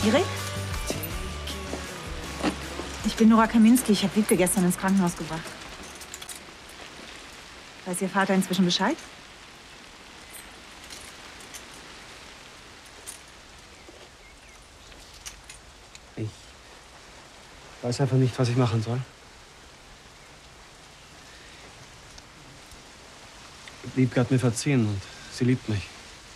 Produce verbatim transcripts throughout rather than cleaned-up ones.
Erik? Ich bin Nora Kaminski. Ich habe Wiebke gestern ins Krankenhaus gebracht. Weiß Ihr Vater inzwischen Bescheid? Ich weiß einfach nicht, was ich machen soll. Wiebke hat mir verziehen und sie liebt mich.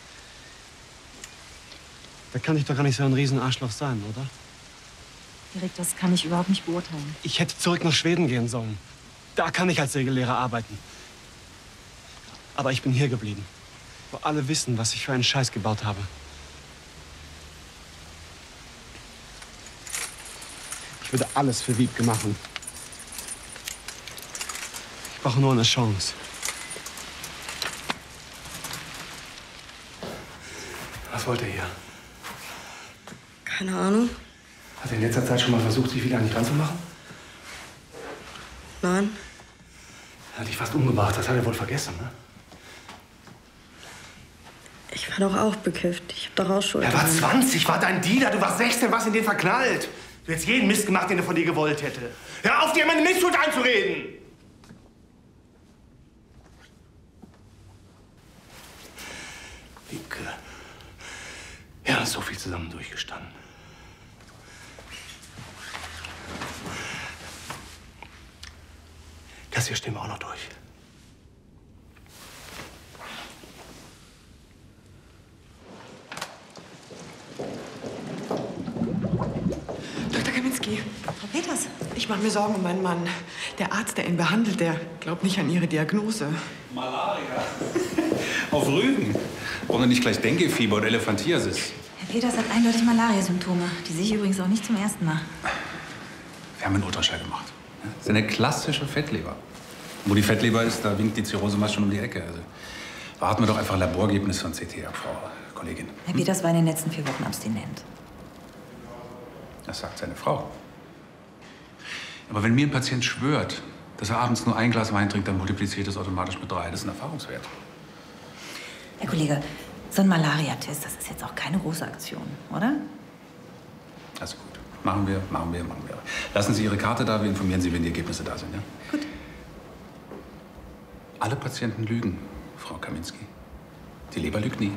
Da kann ich doch gar nicht so ein Riesenarschloch sein, oder? Erik, das kann ich überhaupt nicht beurteilen. Ich hätte zurück nach Schweden gehen sollen. Da kann ich als Segellehrer arbeiten. Aber ich bin hier geblieben, wo alle wissen, was ich für einen Scheiß gebaut habe. Ich würde alles für Wiebke machen. Ich brauche nur eine Chance. Was wollt ihr hier? Keine Ahnung. Hat er in letzter Zeit schon mal versucht, sich wieder an dich ranzumachen? Nein. Er hat dich fast umgebracht. Das hat er wohl vergessen, ne? Ich war doch auch bekifft. Ich hab doch auch Schuld. Er war zwanzig, war dein Dealer. Du warst sechzehn, was in den verknallt. Du hättest jeden Mist gemacht, den er von dir gewollt hätte. Hör auf, dir meine Missschuld einzureden! Wiebke. Wir haben so viel zusammen durchgestanden. Das hier stehen wir auch noch durch. Doktor Kaminski. Frau Peters. Ich mache mir Sorgen um meinen Mann. Der Arzt, der ihn behandelt, der glaubt nicht an Ihre Diagnose. Malaria. Auf Rügen. Brauchen nicht gleich Denguefieber oder Elephantiasis. Herr Peters hat eindeutig Malaria-Symptome. Die sehe ich übrigens auch nicht zum ersten Mal. Wir haben einen Ultraschall gemacht. Das ist eine klassische Fettleber. Wo die Fettleber ist, da winkt die Zirrhose meist schon um die Ecke. Also warten wir doch einfach Laborergebnis von C T ab, Frau Kollegin. Herr Peters war in den letzten vier Wochen abstinent. Das sagt seine Frau. Aber wenn mir ein Patient schwört, dass er abends nur ein Glas Wein trinkt, dann multipliziert das automatisch mit drei. Das ist ein Erfahrungswert. Herr Kollege, so ein Malaria-Test, das ist jetzt auch keine große Aktion, oder? Also gut. Machen wir, machen wir, machen wir. Lassen Sie Ihre Karte da, wir informieren Sie, wenn die Ergebnisse da sind, ja? Gut. Alle Patienten lügen, Frau Kaminski. Die Leber lügt nie.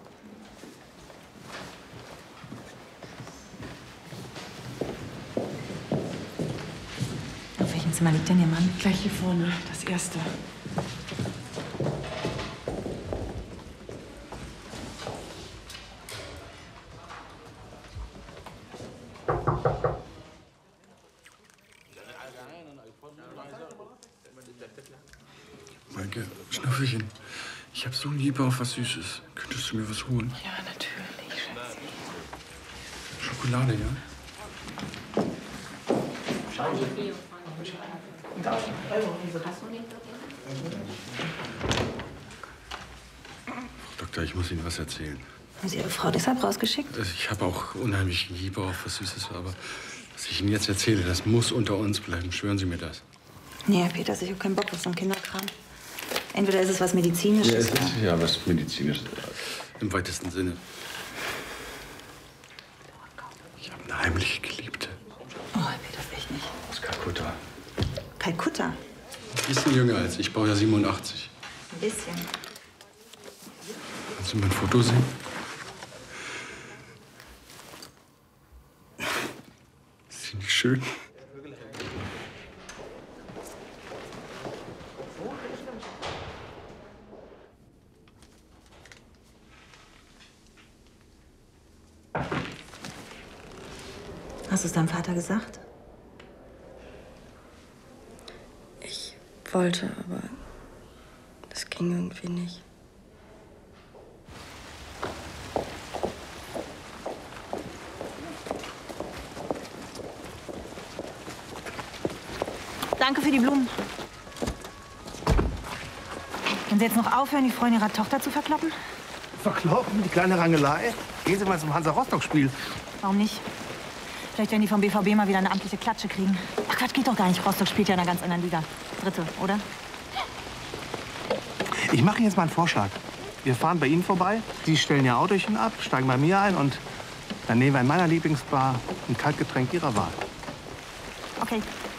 Auf welchem Zimmer liegt denn Ihr Mann? Gleich hier vorne, das erste. Maike, Schnüffelchen, ich hab so Liebe auf was Süßes. Könntest du mir was holen? Ja, natürlich, Schatzi. Schokolade, ja? Frau Doktor, ich muss Ihnen was erzählen. Haben Sie Ihre Frau deshalb rausgeschickt? Ich habe auch unheimlich Liebe auf was Süßes, aber was ich Ihnen jetzt erzähle, das muss unter uns bleiben. Schwören Sie mir das. Nee, Herr Peters, ich habe keinen Bock auf so einen Kinderkram. Entweder ist es was Medizinisches. Ja, es ist ja was Medizinisches. Im weitesten Sinne. Ich habe eine heimliche Geliebte. Oh, Herr Peters, echt nicht. Aus Kalkutta. Kalkutta? Ein bisschen jünger als ich. Ich brauche ja siebenundachtzig. Ein bisschen. Kannst du mein Foto sehen? Ist sie nicht schön? Hast du es deinem Vater gesagt? Ich wollte, aber das ging irgendwie nicht. Danke für die Blumen. Können Sie jetzt noch aufhören, die Freundin Ihrer Tochter zu verkloppen? Verkloppen? Die kleine Rangelei? Gehen Sie mal zum Hansa-Rostock-Spiel. Warum nicht? Vielleicht werden die vom B V B mal wieder eine amtliche Klatsche kriegen. Ach Quatsch, geht doch gar nicht. Rostock spielt ja in einer ganz anderen Liga. Dritte, oder? Ich mache Ihnen jetzt mal einen Vorschlag. Wir fahren bei Ihnen vorbei, Sie stellen Ihr Autochen ab, steigen bei mir ein und Dann nehmen wir in meiner Lieblingsbar ein Kaltgetränk Ihrer Wahl. Okay.